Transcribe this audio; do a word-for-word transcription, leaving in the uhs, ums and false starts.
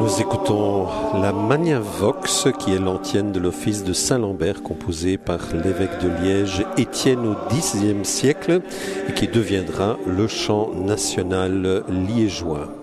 Nous écoutons la Magna Vox, qui est l'antienne de l'office de Saint-Lambert, composée par l'évêque de Liège, Étienne, au Xe siècle, et qui deviendra le chant national liégeois.